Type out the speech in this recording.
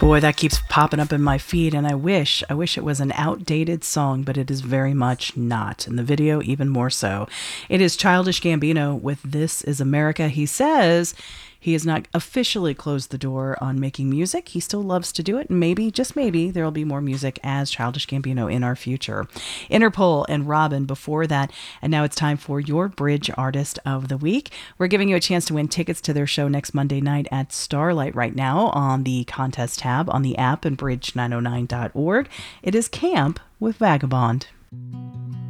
Boy, that keeps popping up in my feed, and I wish it was an outdated song, but it is very much not. And the video, even more so. It is Childish Gambino with This Is America. He says he has not officially closed the door on making music. He still loves to do it, and maybe, just maybe, there will be more music as Childish Gambino in our future. Interpol and Robin before that, and now it's time for your Bridge Artist of the Week. We're giving you a chance to win tickets to their show next Monday night at Starlight right now on the contest tab on the app and bridge909.org. It is Camp with Vagabond.